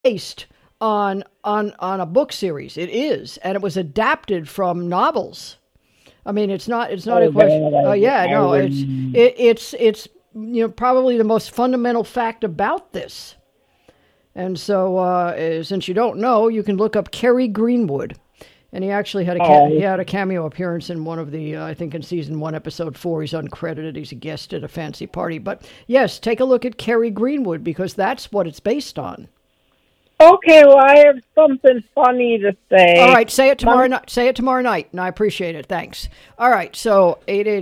based on a book series. It is, and it was adapted from novels. I mean, it's not a question. Oh yeah, no, it's probably the most fundamental fact about this. And so, since you don't know, you can look up Kerry Greenwood, and he actually had he had a cameo appearance in one of the I think in season 1, episode 4. He's uncredited. He's a guest at a fancy party. But yes, take a look at Kerry Greenwood because that's what it's based on. Okay, well, I have something funny to say. All right, say it tomorrow night. Say it tomorrow night, and I appreciate it. Thanks. All right, so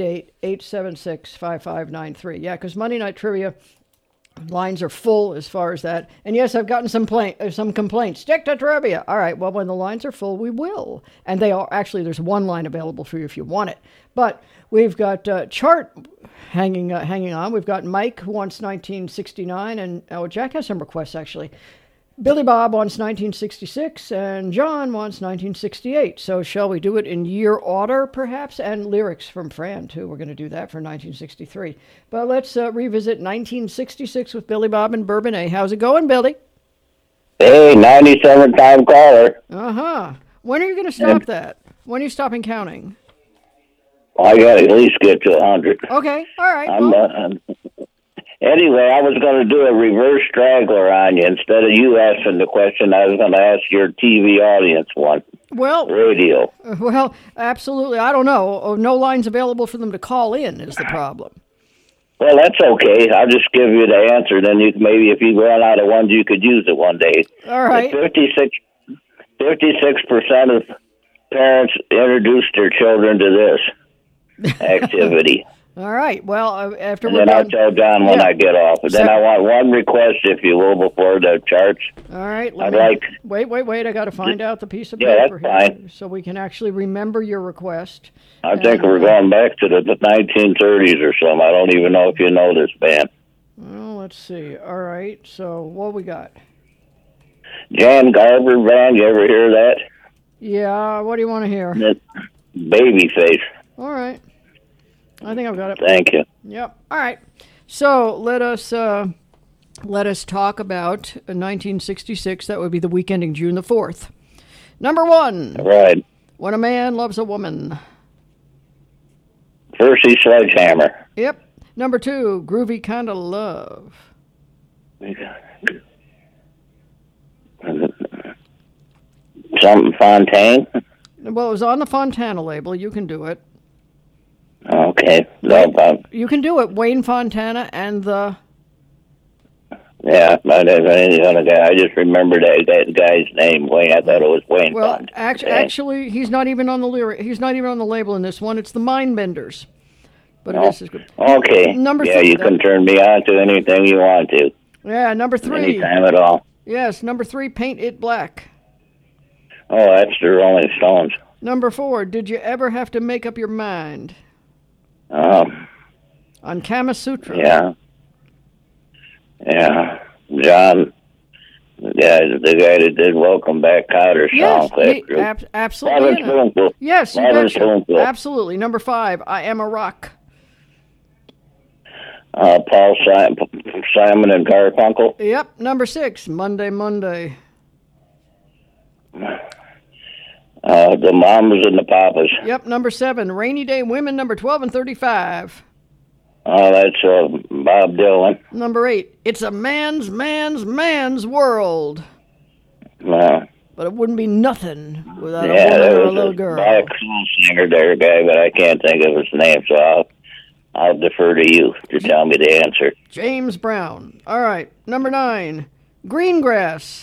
888-876-5593. Yeah, because Monday Night Trivia lines are full as far as that. And yes, I've gotten some complaints. Stick to trivia. All right, well, when the lines are full, we will. And they are actually, there's one line available for you if you want it. But we've got Chart hanging on. We've got Mike who wants 1969, and Jack has some requests actually. Billy Bob wants 1966, and John wants 1968. So shall we do it in year order, perhaps? And lyrics from Fran, too. We're going to do that for 1963. But let's revisit 1966 with Billy Bob and Bourbonnais. How's it going, Billy? Hey, 97-time caller. Uh-huh. When are you going to stop that? When are you stopping counting? Well, I got to at least get to 100. Okay, all right. Anyway, I was going to do a reverse straggler on you. Instead of you asking the question, I was going to ask your TV audience one. Well, radio. Well, absolutely. I don't know. No lines available for them to call in is the problem. Well, that's okay. I'll just give you the answer. Then maybe if you run out of ones, you could use it one day. All right. 56% of parents introduce their children to this activity. All right. Well, after and then I'll tell John when I get off. And then I want one request, if you will, before the charts. All right. Wait. I got to find out the piece of paper here, fine. So we can actually remember your request. I think we're going back to the 1930s or something. I don't even know if you know this band. Well, let's see. All right. So what we got? Jan Garber Band. You ever hear that? Yeah. What do you want to hear? Babyface. All right. I think I've got it. Thank you. Yep. All right. So let us talk about 1966. That would be the week ending June the 4th. Number 1. Right. When a Man Loves a Woman. Percy Sledgehammer. Yep. Number 2. Groovy Kinda Love. Something Fontaine. Well, it was on the Fontana label. You can do it. Okay. You can do it. Wayne Fontana and the... Yeah, I just remembered that guy's name, Wayne. I thought it was Wayne. Well, actually, he's not even on the lyric. He's not even on the label in this one. It's the Mindbenders. But it is good. Okay. Number 3. Yeah, you can turn me on to anything you want to. Yeah, number 3. Anytime at all. Yes, number 3, Paint It Black. Oh, that's the Rolling Stones. Number 4, Did You Ever Have to Make Up Your Mind? On Kama Sutra. Yeah. Yeah. John, the guy that did Welcome Back Kotter song. Yes, absolutely. Yes, you betcha. Absolutely. Number 5, I Am a Rock. Paul Simon and Garfunkel. Yep. Number 6, Monday. The Mamas and the Papas. Yep. Number 7, Rainy Day Women, number 12 and 35. Oh, that's Bob Dylan. Number 8, It's a man's world. But it wouldn't be nothing without a woman or a little girl. Yeah, there was a soul singer there, guy, but I can't think of his name, so I'll defer to you to tell me the answer. James Brown. All right. Number 9, Greengrass.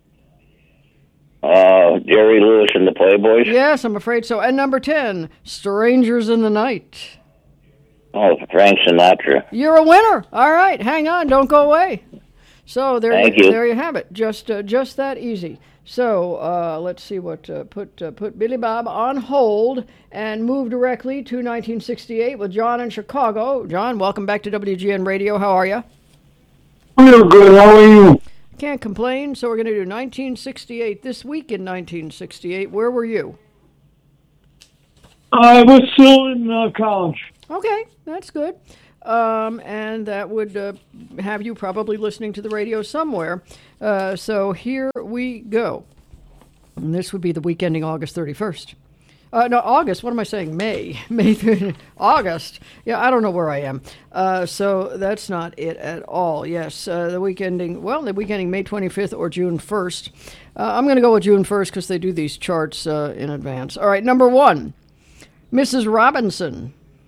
Jerry Lewis and the Playboys? Yes, I'm afraid so. And number 10, Strangers in the Night. Oh, Frank Sinatra. You're a winner. All right, hang on, don't go away. So there you have it. Just that easy. So let's see what put Billy Bob on hold and move directly to 1968 with John in Chicago. John, welcome back to WGN Radio. How are you? Real good. How are you? Can't complain. So we're going to do 1968. This week in 1968, where were you? I was still in college. Okay, that's good. and that would have you probably listening to the radio somewhere. So here we go. And this would be the week ending August 31st. No, August. What am I saying? May. August. Yeah, I don't know where I am. So that's not it at all. Yes, the week ending May 25th or June 1st. I'm going to go with June 1st because they do these charts in advance. All right, number 1, Mrs. Robinson.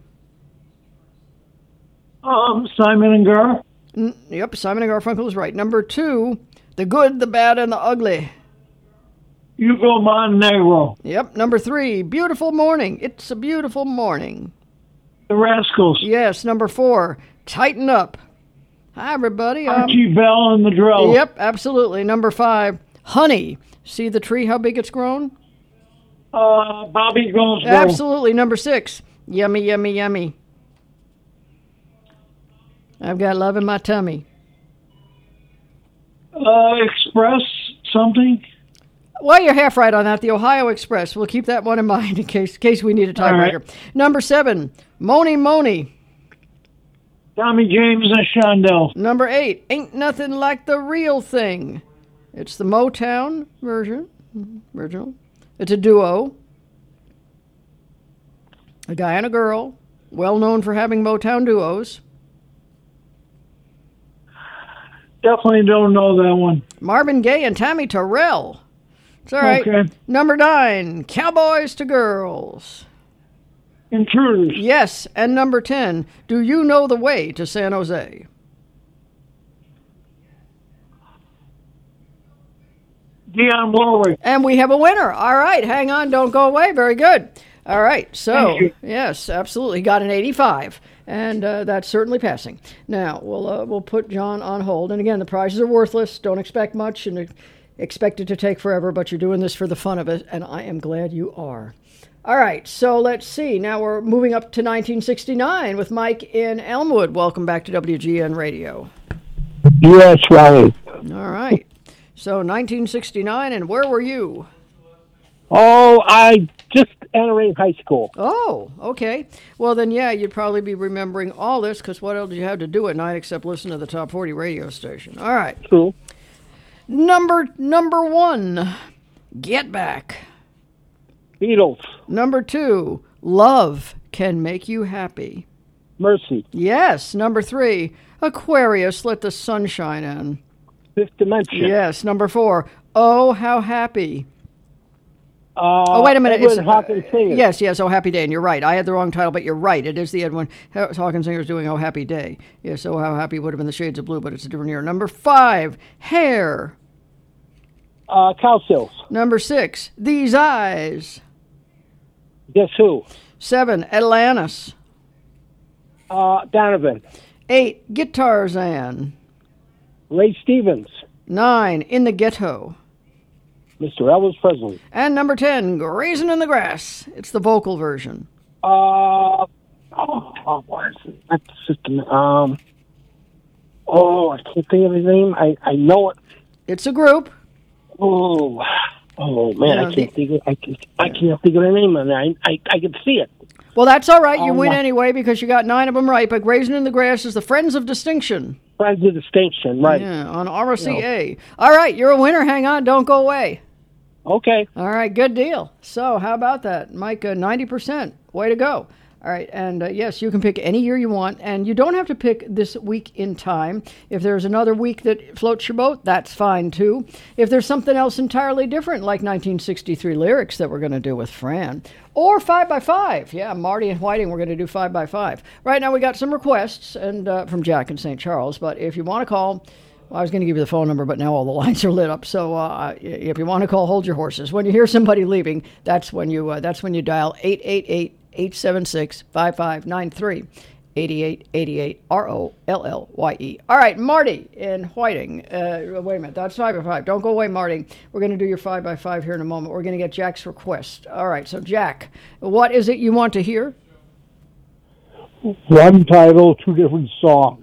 Simon and Gar. Yep, Simon and Garfunkel is right. Number 2, The Good, the Bad, and the Ugly. Hugo Montenegro. Yep, number 3, Beautiful Morning. It's a Beautiful Morning. The Rascals. Yes, number 4, Tighten Up. Hi, everybody. Archie Bell and the Drill. Yep, absolutely. Number 5, Honey. See the tree, how big it's grown? Bobby Goes. Absolutely. Number 6, Yummy, Yummy, Yummy. I've got love in my tummy. Express something. Well, you're half right on that. The Ohio Express. We'll keep that one in mind in case we need a tiebreaker. Right. Number 7, Moni Moni. Tommy James and Shondells. Number 8, Ain't Nothing Like the Real Thing. It's the Motown version, original. It's a duo. A guy and a girl, well known for having Motown duos. Definitely don't know that one. Marvin Gaye and Tammy Terrell. It's all right. Okay. Number 9, Cowboys to Girls. Intruders. Yes, and number 10, Do You Know the Way to San Jose? Dionne Warwick. And we have a winner. All right, hang on, don't go away. Very good. All right, so, yes, absolutely. Got an 85, and that's certainly passing. Now, we'll put John on hold. And again, the prizes are worthless. Don't expect much and expect it to take forever, but you're doing this for the fun of it, and I am glad you are. All right, so let's see. Now we're moving up to 1969 with Mike in Elmwood. Welcome back to WGN Radio. Yes, Riley. All right. So 1969, and where were you? Oh, I just entering high school. Oh, okay. Well, then, yeah, you'd probably be remembering all this, because what else did you have to do at night except listen to the Top 40 radio station? All right. True. Number 1, Get Back. Beatles. Number 2, Love Can Make You Happy. Mercy. Yes. Number 3, Aquarius, Let the Sun Shine In. Fifth Dimension. Yes. Number 4, Oh, How Happy. Wait a minute. Edwin Hawkins Singers. Yes, Oh Happy Day, and you're right. I had the wrong title, but you're right. It is the Edwin Hawkins Singers doing Oh Happy Day. Yes, Oh How Happy would have been the Shades of Blue, but it's a different year. Number 5, Hair. Cowsills. Number 6, These Eyes. Guess Who? 7, Atlantis. Donovan. 8, Guitarzan. Ray Stevens. 9, In the Ghetto. Mr. Elvis Presley. And number 10, Grazing in the Grass. It's the vocal version. What is it? That's just I can't think of his name. I know it. It's a group. Oh man, I can't think of the name of it. I can see it. Well, that's all right. You win anyway because you got 9 of them right. But Grazing in the Grass is the Friends of Distinction. Friends of Distinction, right. Yeah, on RCA. All right, you're a winner. Hang on. Don't go away. Okay. All right, good deal. So how about that, Mike? 90%. Way to go. All right, and yes, you can pick any year you want, and you don't have to pick this week in time. If there's another week that floats your boat, that's fine too. If there's something else entirely different, like 1963 lyrics that we're going to do with Fran, or 5x5. Yeah, Marty and Whiting, we're going to do 5x5. Right now we got some requests and from Jack in St. Charles, but if you want to call, well, I was going to give you the phone number, but now all the lines are lit up. So if you want to call, hold your horses. When you hear somebody leaving, that's when you dial 888-876-5593. 8888 ROLLYE. All right, Marty in Whiting. Wait a minute, that's 5x5. Don't go away, Marty. We're going to do your 5x5 here in a moment. We're going to get Jack's request. All right, so Jack, what is it you want to hear? One title, 2 different songs.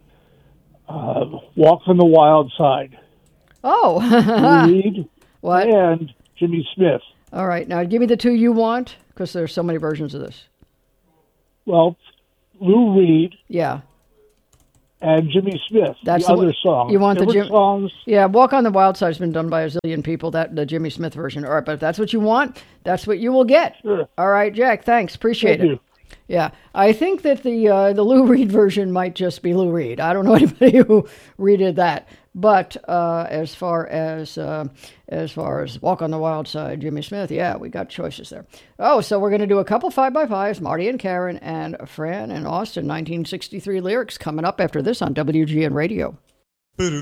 Walk on the Wild Side. Oh. Reed what? And Jimmy Smith. All right, now give me the 2 you want, because there's so many versions of this. Well, Lou Reed Yeah. and Jimmy Smith. That's the the other one- song. you want the different Jim- songs. Yeah, Walk on the Wild Side has been done by a zillion people, the Jimmy Smith version. All right, but if that's what you want, that's what you will get. Sure. All right, Jack, thanks. Appreciate Thank it. you. Yeah, I think that the Lou Reed version might just be Lou Reed. I don't know anybody who redid that. But as far as Walk on the Wild Side, Jimmy Smith, yeah, we got choices there. Oh, so we're going to do a couple 5x5s, Marty and Karen and Fran and Austin, 1963 lyrics coming up after this on WGN Radio.